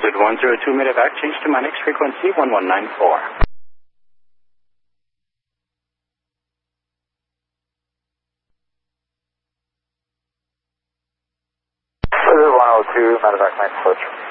Altitude 102 medevac, change to my next frequency 1194. Altitude 102 medevac, next approach.